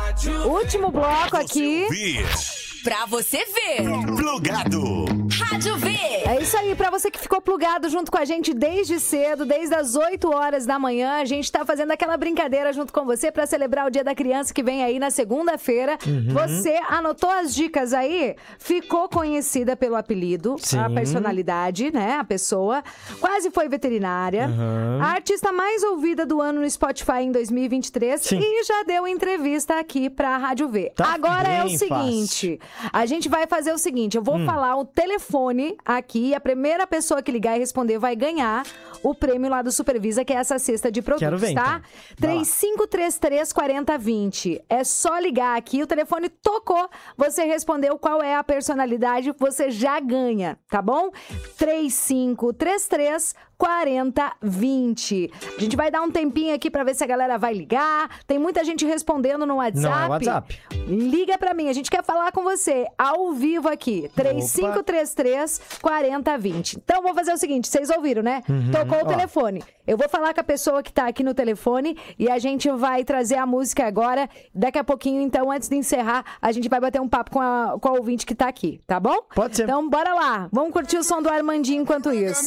Último bloco Pra você aqui. ouvir. Pra você ver. Plugado. Rádio V. É isso aí, pra você que ficou plugado junto com a gente desde cedo, desde as 8 horas da manhã, a gente tá fazendo aquela brincadeira junto com você pra celebrar o Dia da Criança que vem aí na segunda-feira. Você anotou as dicas aí? Ficou conhecida pelo apelido, a personalidade, né, a pessoa. Quase foi veterinária. A artista mais ouvida do ano no Spotify em 2023 e já deu entrevista aqui pra Rádio V. Tá Agora é o bem seguinte, a gente vai fazer o seguinte, eu vou falar o telefone aqui e a primeira pessoa que ligar e responder vai ganhar o prêmio lá do Supervisa, que é essa cesta de produtos, Quero ver, tá? então. Vai lá. 3533-4020. É só ligar aqui, o telefone tocou, você respondeu qual é a personalidade, você já ganha, tá bom? 3533-4020. A gente vai dar um tempinho aqui pra ver se a galera vai ligar. Tem muita gente respondendo no WhatsApp. Não é WhatsApp. Liga pra mim, a gente quer falar com você ao vivo aqui. 3533-4020. Então, vou fazer o seguinte, vocês ouviram, né? Tocou o telefone. Eu vou falar com a pessoa que tá aqui no telefone e a gente vai trazer a música agora. Daqui a pouquinho, então, antes de encerrar, a gente vai bater um papo com a ouvinte que tá aqui, tá bom? Pode ser. Então, bora lá. Vamos curtir o som do Armandinho enquanto isso.